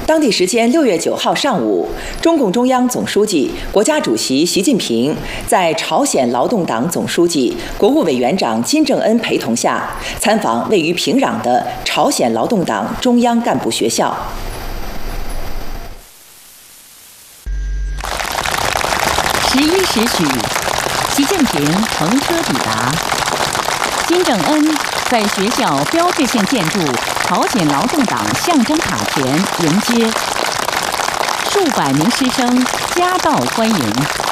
当地时间6月9号上午，中共中央总书记、国家主席习近平在朝鲜劳动党总书记、国务委员长金正恩陪同下，参访位于平壤的朝鲜劳动党中央干部学校。 11时许，习近平乘车抵达，金正恩在学校标志性建筑朝鲜劳动党象征塔前迎接，数百名师生夹道欢迎。